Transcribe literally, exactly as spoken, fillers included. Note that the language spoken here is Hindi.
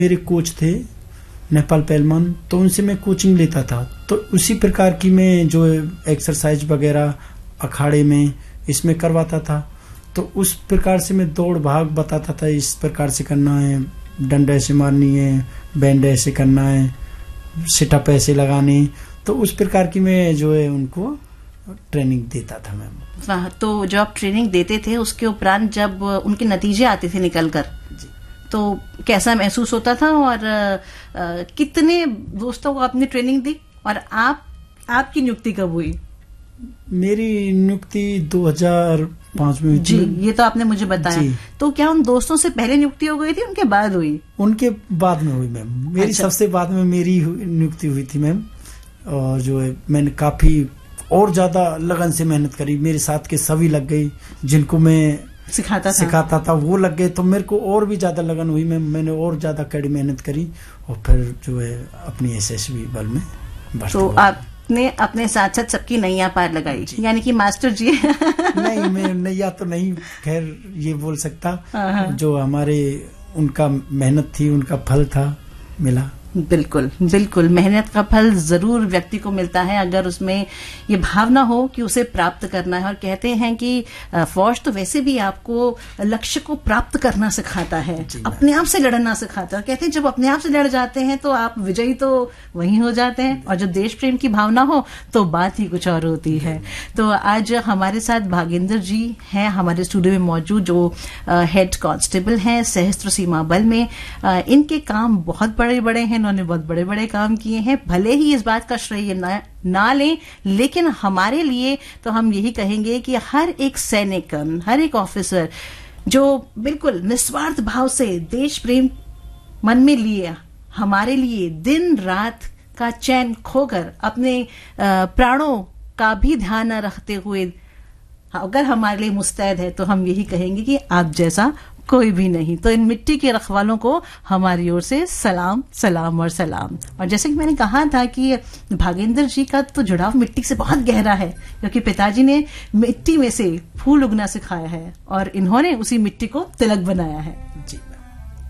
मेरे कोच थे नेपाल पहलवान, तो उनसे मैं कोचिंग लेता था। तो उसी प्रकार की मैं जो एक्सरसाइज वगैरह अखाड़े में इसमें करवाता था। तो उस प्रकार से मैं दौड़ भाग बताता था, इस प्रकार से करना है, डंडा ऐसे मारनी है, बैंड ऐसे करना है, सिटअप ऐसे लगाने। तो उस प्रकार की मैं जो है उनको ट्रेनिंग देता था मैम। वाह। तो जो आप ट्रेनिंग देते थे उसके उपरांत जब उनके नतीजे आते थे निकल कर, तो कैसा महसूस होता था? और आ, आ, कितने दोस्तों को आपने ट्रेनिंग दी और आप आपकी नियुक्ति कब हुई? मेरी नियुक्ति दो हज़ार पाँच में हुई जी, ये तो आपने मुझे बताया। तो क्या उन दोस्तों से पहले नियुक्ति हो गई थी, उनके बाद हुई? उनके बाद में हुई मैम। मेरी अच्छा। सबसे बाद में मेरी नियुक्ति हुई थी मैम। और जो है मैंने काफी और ज्यादा लगन से मेहनत करी। मेरे साथ के सभी लग गई, जिनको मैं सिखाता था सिखाता था वो लग गए। तो मेरे को और भी ज्यादा लगन हुई मैम। मैंने और ज्यादा कड़ी मेहनत करी और फिर जो है अपनी एसएसबी बल में भर्ती तो हुआ। आपने अपने साथ साथ सबकी नैया पार लगाई, यानी कि मास्टर जी। नहीं, मैं नैया तो नहीं खैर ये बोल सकता। जो हमारे उनका मेहनत थी, उनका फल था, मिला। बिल्कुल बिल्कुल, मेहनत का फल जरूर व्यक्ति को मिलता है अगर उसमें ये भावना हो कि उसे प्राप्त करना है। और कहते हैं कि फौज तो वैसे भी आपको लक्ष्य को प्राप्त करना सिखाता है, अपने आप से लड़ना सिखाता है। कहते हैं जब अपने आप से लड़ जाते हैं तो आप विजयी तो वहीं हो जाते हैं, और जब देश प्रेम की भावना हो तो बात ही कुछ और होती है। तो आज हमारे साथ भागेंद्र जी हैं हमारे स्टूडियो में मौजूद, जो हेड कांस्टेबल हैं सशस्त्र सीमा बल में। इनके काम बहुत बड़े बड़े हैं, उन्होंने बहुत बड़े बड़े काम किए हैं। भले ही इस बात का श्रेय ना, ना लें, लेकिन हमारे लिए तो हम यही कहेंगे कि हर एक सैनिक, हर एक ऑफिसर जो बिल्कुल निस्वार्थ भाव से देश प्रेम मन में लिए, हमारे लिए दिन रात का चैन खोकर अपने प्राणों का भी ध्यान न रखते हुए अगर हमारे लिए मुस्तैद है, तो हम यही कहेंगे कि आप जैसा कोई भी नहीं। तो इन मिट्टी के रखवालों को हमारी ओर से सलाम सलाम और सलाम। और जैसे कि मैंने कहा था कि भागेंद्र जी का तो जुड़ाव मिट्टी से बहुत गहरा है, क्योंकि पिताजी ने मिट्टी में से फूल उगना सिखाया है और इन्होंने उसी मिट्टी को तिलक बनाया है।